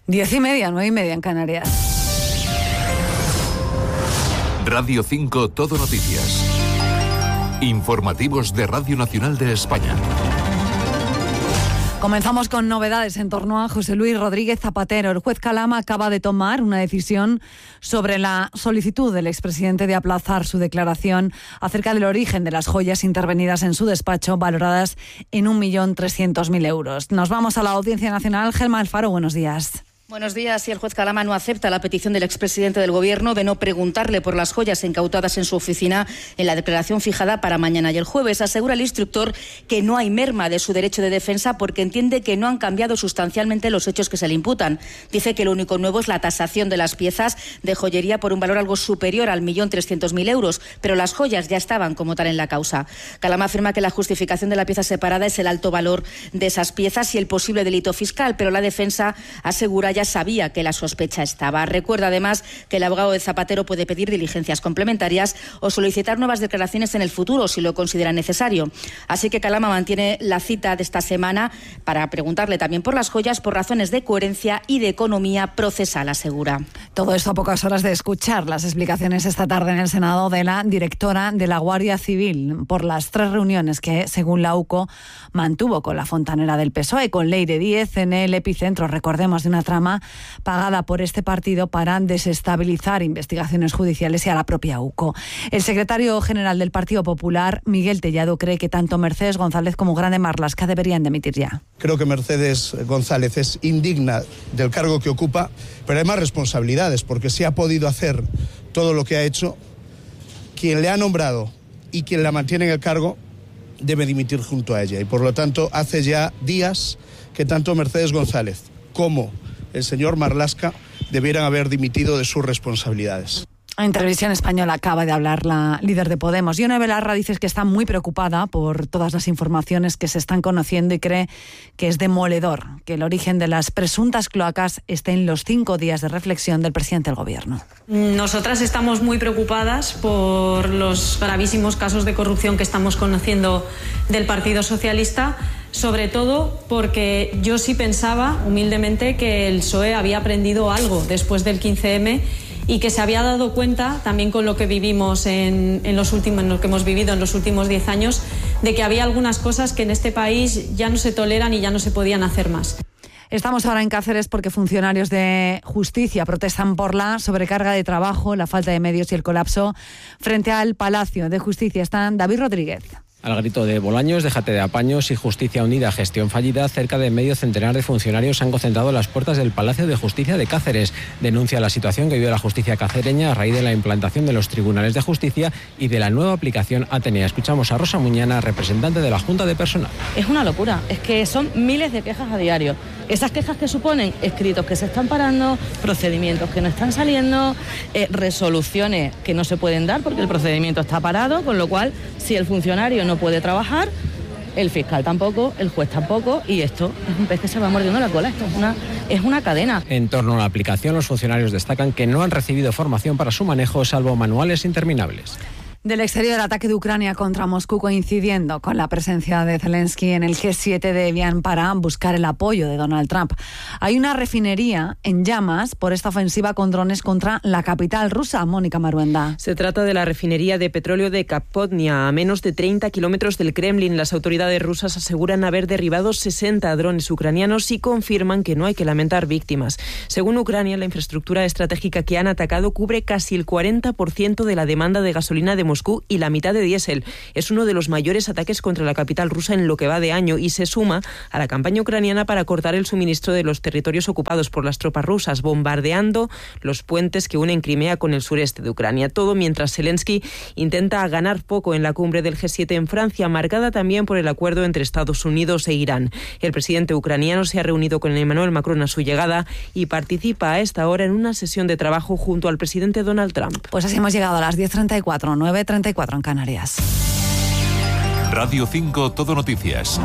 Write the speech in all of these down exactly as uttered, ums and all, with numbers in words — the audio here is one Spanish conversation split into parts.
Diez y media, nueve y media en Canarias. Radio cinco Todo Noticias. Informativos de Radio Nacional de España. Comenzamos con novedades en torno a José Luis Rodríguez Zapatero. El juez Calama acaba de tomar una decisión sobre la solicitud del expresidente de aplazar su declaración acerca del origen de las joyas intervenidas en su despacho, valoradas en un millón trescientos mil euros. Nos vamos a la Audiencia Nacional. Gelma Alfaro, buenos días. Buenos días. Si el juez Calama no acepta la petición del expresidente del Gobierno de no preguntarle por las joyas incautadas en su oficina en la declaración fijada para mañana y el jueves, asegura el instructor que no hay merma de su derecho de defensa porque entiende que no han cambiado sustancialmente los hechos que se le imputan. Dice que lo único nuevo es la tasación de las piezas de joyería por un valor algo superior al millón trescientos mil euros, pero las joyas ya estaban como tal en la causa. Calama afirma que la justificación de la pieza separada es el alto valor de esas piezas y el posible delito fiscal, pero la defensa asegura ya sabía que la sospecha estaba. Recuerda además que el abogado de Zapatero puede pedir diligencias complementarias o solicitar nuevas declaraciones en el futuro si lo considera necesario. Así que Calama mantiene la cita de esta semana para preguntarle también por las joyas por razones de coherencia y de economía procesal, asegura. Todo esto a pocas horas de escuchar las explicaciones esta tarde en el Senado de la directora de la Guardia Civil por las tres reuniones que, según la U C O, mantuvo con la fontanera del P S O E, con Leire Díez, en el epicentro, recordemos, de una trama pagada por este partido para desestabilizar investigaciones judiciales y a la propia U C O. El secretario general del Partido Popular, Miguel Tellado, cree que tanto Mercedes González como Grande Marlaska deberían dimitir ya. Creo que Mercedes González es indigna del cargo que ocupa, pero hay más responsabilidades, porque si ha podido hacer todo lo que ha hecho, quien le ha nombrado y quien la mantiene en el cargo debe dimitir junto a ella. Y por lo tanto, hace ya días que tanto Mercedes González como el señor Marlaska debieran haber dimitido de sus responsabilidades. En Televisión Española acaba de hablar la líder de Podemos. Ione Belarra dice que está muy preocupada por todas las informaciones que se están conociendo y cree que es demoledor que el origen de las presuntas cloacas esté en los cinco días de reflexión del presidente del Gobierno. Nosotras estamos muy preocupadas por los gravísimos casos de corrupción que estamos conociendo del Partido Socialista, sobre todo porque yo sí pensaba, humildemente, que el P S O E había aprendido algo después del quince eme y que se había dado cuenta, también con lo que vivimos en, en los últimos, en lo que hemos vivido en los últimos diez años, de que había algunas cosas que en este país ya no se toleran y ya no se podían hacer más. Estamos ahora en Cáceres porque funcionarios de justicia protestan por la sobrecarga de trabajo, la falta de medios y el colapso frente al Palacio de Justicia. Están David Rodríguez. Al grito de Bolaños, déjate de apaños y Justicia Unida, gestión fallida, cerca de medio centenar de funcionarios se han concentrado en las puertas del Palacio de Justicia de Cáceres. Denuncia la situación que vive la justicia cacereña a raíz de la implantación de los tribunales de justicia y de la nueva aplicación Atenea. Escuchamos a Rosa Muñana, representante de la Junta de Personal. Es una locura, es que son miles de quejas a diario. Esas quejas que suponen escritos que se están parando, procedimientos que no están saliendo, eh, resoluciones que no se pueden dar porque el procedimiento está parado, con lo cual, si el funcionario no puede trabajar, el fiscal tampoco, el juez tampoco, y esto es un pez que se va mordiendo la cola. Esto es una, es una cadena. En torno a la aplicación, los funcionarios destacan que no han recibido formación para su manejo, salvo manuales interminables. Del exterior, el ataque de Ucrania contra Moscú coincidiendo con la presencia de Zelensky en el G siete de Evian para buscar el apoyo de Donald Trump. Hay una refinería en llamas por esta ofensiva con drones contra la capital rusa. Mónica Maruenda. Se trata de la refinería de petróleo de Kapotnia, a menos de treinta kilómetros del Kremlin. Las autoridades rusas aseguran haber derribado sesenta drones ucranianos y confirman que no hay que lamentar víctimas. Según Ucrania, la infraestructura estratégica que han atacado cubre casi el cuarenta por ciento de la demanda de gasolina de Moscú y la mitad de diésel. Es uno de los mayores ataques contra la capital rusa en lo que va de año y se suma a la campaña ucraniana para cortar el suministro de los territorios ocupados por las tropas rusas, bombardeando los puentes que unen Crimea con el sureste de Ucrania. Todo mientras Zelensky intenta ganar poco en la cumbre del G siete en Francia, marcada también por el acuerdo entre Estados Unidos e Irán. El presidente ucraniano se ha reunido con Emmanuel Macron a su llegada y participa a esta hora en una sesión de trabajo junto al presidente Donald Trump. Pues así hemos llegado a las diez treinta y cuatro, nueve treinta y cuatro en Canarias. Radio cinco Todo Noticias.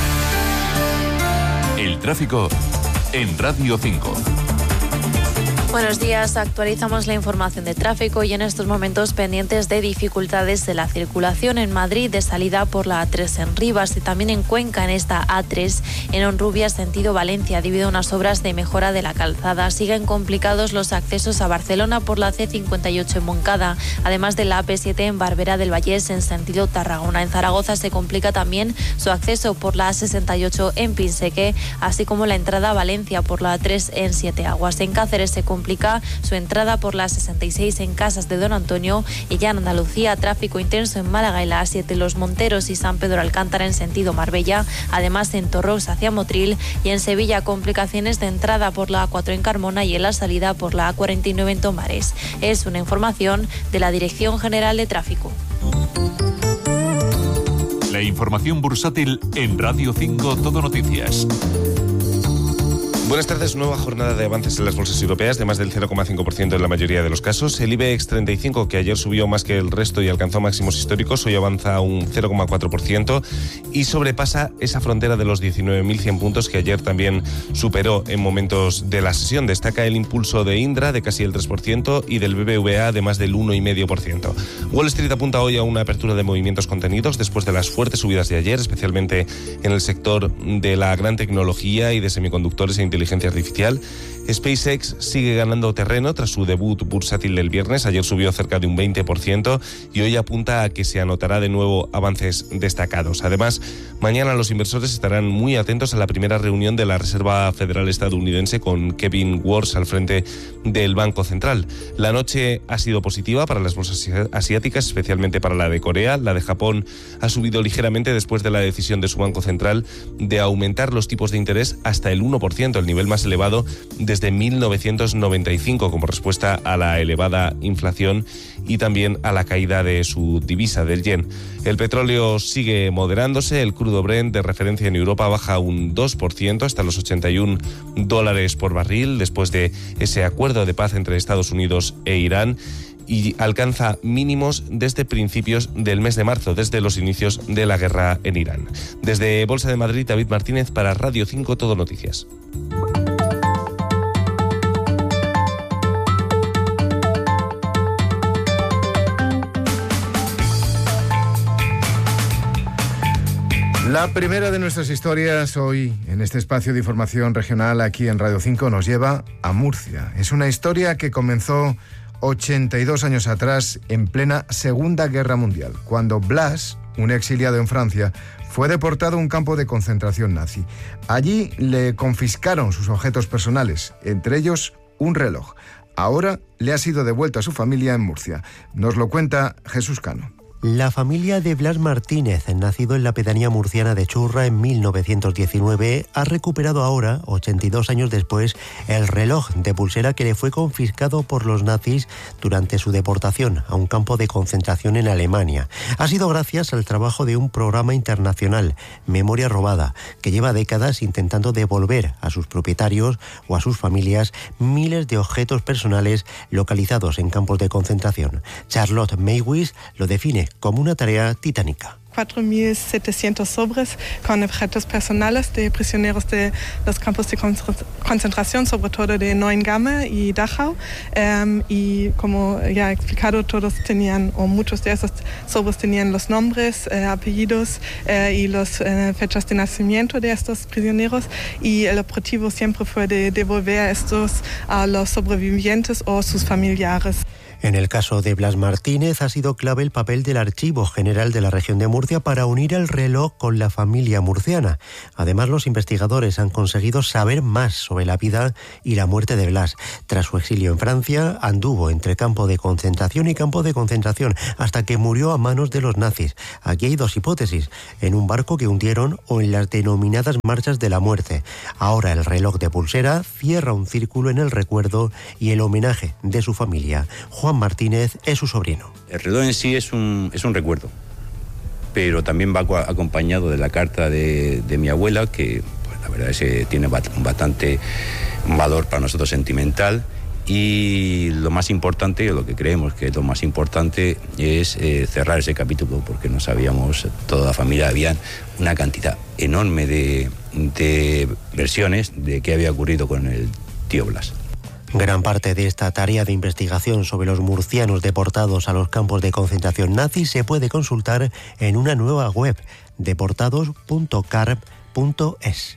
El tráfico en Radio cinco. Buenos días, actualizamos la información de tráfico y en estos momentos pendientes de dificultades de la circulación en Madrid de salida por la A tres en Rivas y también en Cuenca en esta A tres en Honrubia sentido Valencia debido a unas obras de mejora de la calzada. Siguen complicados los accesos a Barcelona por la C cincuenta y ocho en Moncada, además de la A P siete en Barberá del Vallés en sentido Tarragona. En Zaragoza se complica también su acceso por la A sesenta y ocho en Pinseque, así como la entrada a Valencia por la A tres en Siete Aguas. En Cáceres se complica su entrada por la sesenta y seis en Casas de Don Antonio y ya en Andalucía tráfico intenso en Málaga y la A siete Los Monteros y San Pedro Alcántara en sentido Marbella, además en Torros hacia Motril y en Sevilla complicaciones de entrada por la A cuatro en Carmona y en la salida por la A cuarenta y nueve en Tomares. Es una información de la Dirección General de Tráfico. La información bursátil en Radio cinco Todo Noticias. Buenas tardes. Nueva jornada de avances en las bolsas europeas de más del cero coma cinco por ciento en la mayoría de los casos. El IBEX treinta y cinco, que ayer subió más que el resto y alcanzó máximos históricos, hoy avanza un cero coma cuatro por ciento y sobrepasa esa frontera de los diecinueve mil cien puntos que ayer también superó en momentos de la sesión. Destaca el impulso de Indra de casi el tres por ciento y del B B V A de más del uno coma cinco por ciento. Wall Street apunta hoy a una apertura de movimientos contenidos después de las fuertes subidas de ayer, especialmente en el sector de la gran tecnología y de semiconductores e inteligencia artificial. SpaceX sigue ganando terreno tras su debut bursátil del viernes. Ayer subió cerca de un veinte por ciento y hoy apunta a que se anotará de nuevo avances destacados. Además, mañana los inversores estarán muy atentos a la primera reunión de la Reserva Federal estadounidense con Kevin Warsh al frente del Banco Central. La noche ha sido positiva para las bolsas asiáticas, especialmente para la de Corea. La de Japón ha subido ligeramente después de la decisión de su Banco Central de aumentar los tipos de interés hasta el uno por ciento, el nivel más elevado desde mil novecientos noventa y cinco, como respuesta a la elevada inflación y también a la caída de su divisa, del yen. El petróleo sigue moderándose. El crudo Brent de referencia en Europa baja un dos por ciento hasta los ochenta y un dólares por barril después de ese acuerdo de paz entre Estados Unidos e Irán, y alcanza mínimos desde principios del mes de marzo, desde los inicios de la guerra en Irán. Desde Bolsa de Madrid, David Martínez para Radio cinco Todo Noticias. La primera de nuestras historias hoy en este espacio de información regional aquí en Radio cinco nos lleva a Murcia. Es una historia que comenzó ochenta y dos años atrás, en plena Segunda Guerra Mundial, cuando Blas, un exiliado en Francia, fue deportado a un campo de concentración nazi. Allí le confiscaron sus objetos personales, entre ellos un reloj. Ahora le ha sido devuelto a su familia en Murcia. Nos lo cuenta Jesús Cano. La familia de Blas Martínez, nacido en la pedanía murciana de Churra en mil novecientos diecinueve, ha recuperado ahora, ochenta y dos años después, el reloj de pulsera que le fue confiscado por los nazis durante su deportación a un campo de concentración en Alemania. Ha sido gracias al trabajo de un programa internacional, Memoria Robada, que lleva décadas intentando devolver a sus propietarios o a sus familias miles de objetos personales localizados en campos de concentración. Charlotte Maywis lo define como una tarea titánica. cuatro mil setecientos sobres con objetos personales de prisioneros de los campos de concentración, sobre todo de Neuengamme y Dachau. Um, y como ya he explicado, todos tenían, o muchos de esos sobres tenían los nombres, eh, apellidos eh, y las eh, fechas de nacimiento de estos prisioneros. Y el objetivo siempre fue de devolver a estos a los sobrevivientes o sus familiares. En el caso de Blas Martínez ha sido clave el papel del Archivo General de la Región de Murcia para unir el reloj con la familia murciana. Además, los investigadores han conseguido saber más sobre la vida y la muerte de Blas. Tras su exilio en Francia, anduvo entre campo de concentración y campo de concentración hasta que murió a manos de los nazis. Aquí hay dos hipótesis: en un barco que hundieron o en las denominadas marchas de la muerte. Ahora el reloj de pulsera cierra un círculo en el recuerdo y el homenaje de su familia. Juan Martínez es su sobrino. El reloj en sí es un, es un recuerdo, pero también va acompañado de la carta de, de mi abuela, que pues, la verdad es que tiene bastante valor para nosotros sentimental. Y lo más importante, o lo que creemos que es lo más importante, es eh, cerrar ese capítulo, porque no sabíamos, toda la familia, había una cantidad enorme de, de versiones de qué había ocurrido con el tío Blas. Gran parte de esta tarea de investigación sobre los murcianos deportados a los campos de concentración nazis se puede consultar en una nueva web, deportados punto carp punto es.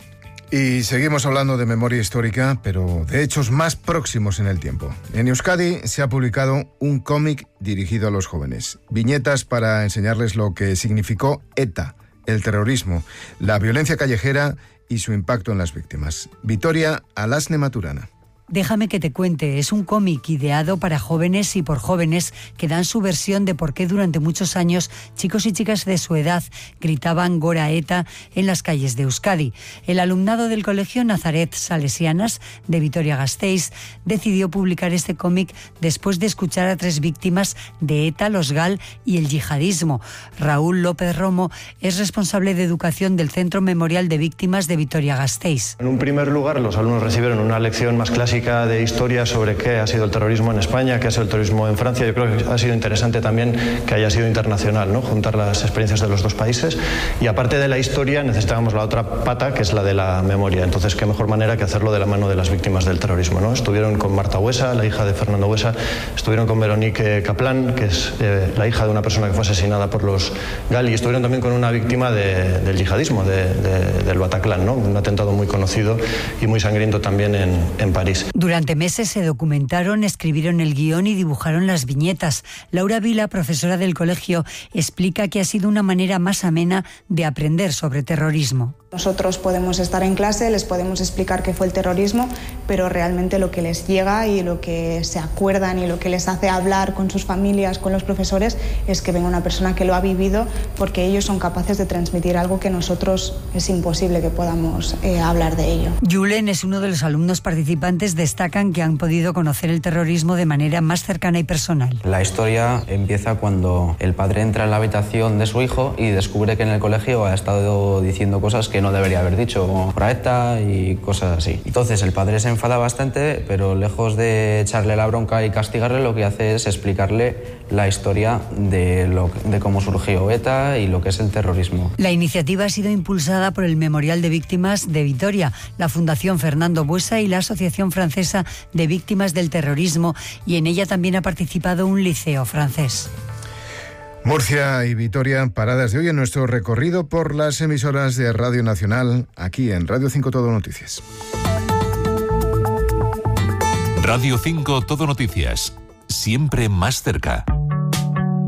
Y seguimos hablando de memoria histórica, pero de hechos más próximos en el tiempo. En Euskadi se ha publicado un cómic dirigido a los jóvenes. Viñetas para enseñarles lo que significó ETA, el terrorismo, la violencia callejera y su impacto en las víctimas. Vitoria Alasne Maturana. Déjame que te cuente, es un cómic ideado para jóvenes y por jóvenes que dan su versión de por qué durante muchos años chicos y chicas de su edad gritaban Gora ETA en las calles de Euskadi. El alumnado del Colegio Nazaret Salesianas de Vitoria-Gasteiz decidió publicar este cómic después de escuchar a tres víctimas de ETA, los GAL y el yihadismo. Raúl López Romo es responsable de educación del Centro Memorial de Víctimas de Vitoria-Gasteiz. En un primer lugar, los alumnos recibieron una lección más clásica de historia sobre qué ha sido el terrorismo en España, qué ha sido el terrorismo en Francia. Yo creo que ha sido interesante también que haya sido internacional, ¿no? Juntar las experiencias de los dos países. Y aparte de la historia, necesitábamos la otra pata, que es la de la memoria. Entonces, qué mejor manera que hacerlo de la mano de las víctimas del terrorismo, ¿no? Estuvieron con Marta Huesa, la hija de Fernando Huesa, estuvieron con Veronique Kaplan, que es eh, la hija de una persona que fue asesinada por los GAL, y estuvieron también con una víctima de, del yihadismo, de, de, del Bataclan, ¿no? Un atentado muy conocido y muy sangriento también en, en París. Durante meses se documentaron, escribieron el guión y dibujaron las viñetas. Laura Vila, profesora del colegio, explica que ha sido una manera más amena de aprender sobre terrorismo. Nosotros podemos estar en clase, les podemos explicar qué fue el terrorismo, pero realmente lo que les llega y lo que se acuerdan y lo que les hace hablar con sus familias, con los profesores, es que venga una persona que lo ha vivido, porque ellos son capaces de transmitir algo que nosotros es imposible que podamos eh, hablar de ello. Julen es uno de los alumnos participantes, destacan que han podido conocer el terrorismo de manera más cercana y personal. La historia empieza cuando el padre entra en la habitación de su hijo y descubre que en el colegio ha estado diciendo cosas que no debería haber dicho, como ETA y cosas así. Entonces el padre se enfada bastante, pero lejos de echarle la bronca y castigarle, lo que hace es explicarle la historia de, lo, de cómo surgió ETA y lo que es el terrorismo. La iniciativa ha sido impulsada por el Memorial de Víctimas de Vitoria, la Fundación Fernando Buesa y la Asociación Francesa de Víctimas del Terrorismo, y en ella también ha participado un liceo francés. Murcia y Vitoria, paradas de hoy en nuestro recorrido por las emisoras de Radio Nacional, aquí en Radio cinco Todo Noticias. Radio cinco Todo Noticias, siempre más cerca.